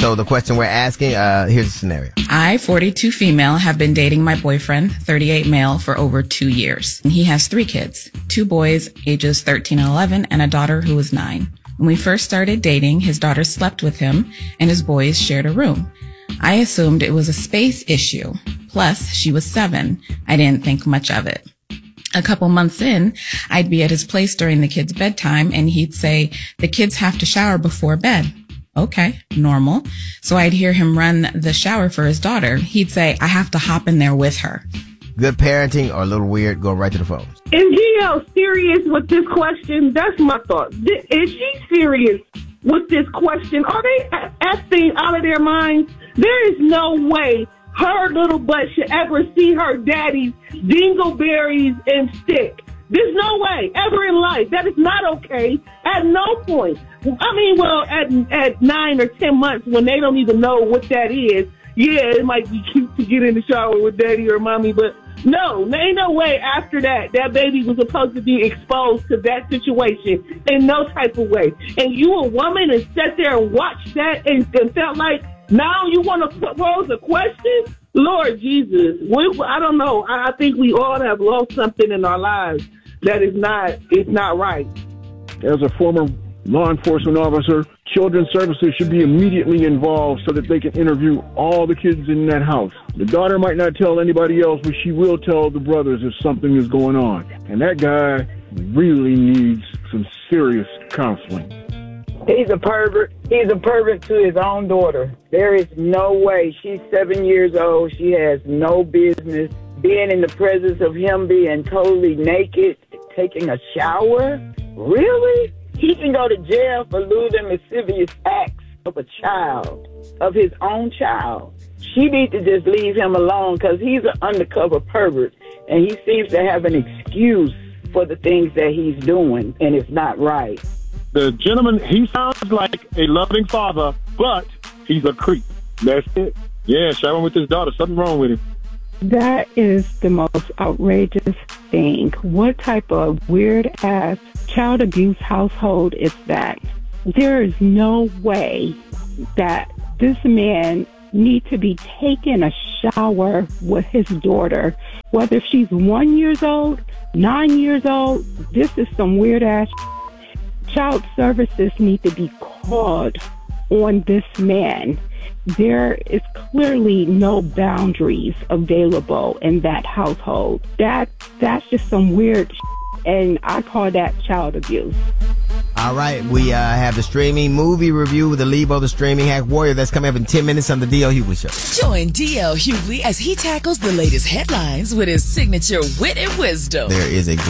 So the question we're asking, here's the scenario. I, 42 female, have been dating my boyfriend, 38 male, for over 2 years. And he has 3 kids, 2 boys, ages 13 and 11, and a daughter who is 9. When we first started dating, his daughter slept with him and his boys shared a room. I assumed it was a space issue. Plus, she was 7. I didn't think much of it. A couple months in, I'd be at his place during the kids' bedtime and he'd say, the kids have to shower before bed. Okay, normal. So I'd hear him run the shower for his daughter. He'd say, I have to hop in there with her. Good parenting or a little weird? Go right to the phone. Is Gio serious with this question? That's my thought. Is she serious with this question? Are they acting out of their minds? There is no way her little butt should ever see her daddy's dingleberries and stick. There's no way ever in life. That is not okay at no point. I mean, well, at 9 or 10 months when they don't even know what that is, yeah, it might be cute to get in the shower with daddy or mommy, but no, there ain't no way after that baby was supposed to be exposed to that situation in no type of way. And you a woman and sat there and watched that and felt like now you want to pose a question? Lord Jesus, I don't know. I think we all have lost something in our lives that is not right. As a former law enforcement officer, Children's Services should be immediately involved so that they can interview all the kids in that house. The daughter might not tell anybody else, but she will tell the brothers if something is going on. And that guy really needs some serious counseling. He's a pervert. He's a pervert to his own daughter. There is no way. She's 7 years old. She has no business being in the presence of him being totally naked, taking a shower. Really? He can go to jail for lewd and lascivious acts of a child, of his own child. She needs to just leave him alone because he's an undercover pervert, and he seems to have an excuse for the things that he's doing, and it's not right. The gentleman, he sounds like a loving father, but he's a creep. That's it. Yeah, showering with his daughter. Something wrong with him. That is the most outrageous thing. What type of weird-ass child abuse household is that? There is no way that this man needs to be taking a shower with his daughter, whether she's 1 year old, 9 years old. This is some weird-ass. Child services need to be called on this man. There is clearly no boundaries available in that household. That's just some weird and I call that child abuse. All right, we have the streaming movie review with the Lebo, the streaming hack warrior. That's coming up in 10 minutes on the D.L. Hughley Show. Join D.L. Hughley as he tackles the latest headlines with his signature wit and wisdom. There is a